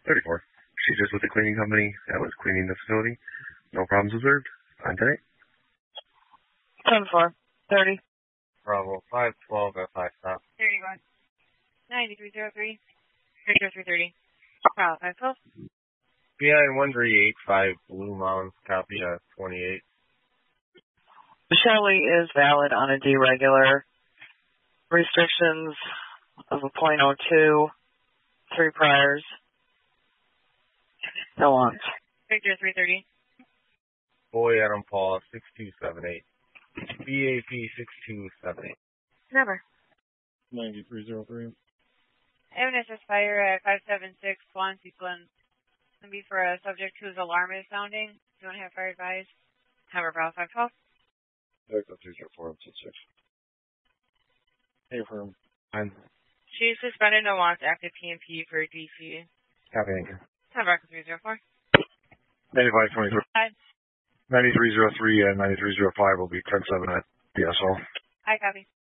34. Procedures with the cleaning company that was cleaning the facility. No problems observed. On tonight. 10-4. 30. Bravo 512 at 5 stop. 31. 9303. 330. Bravo 512. Behind 1385 Blue Mountains, copy 28. Shelley is valid on a deregular. Restrictions of a .02. 3 priors. No wants. Victor 330. Boy Adam Paul 6278. BAP 6278. Number. 9303. Evidence is fire at 576 Swan Sequence. Can be for a subject whose alarm is sounding. Do you want to have fire advised? Number Bravo 512. Victor 304 Hey, firm. She's suspended and wants active PMP for DC. Copy, thank you. Number 304. 9523. Hi. 9303 and 9305 will be 10-7 at DSO. Hi, copy.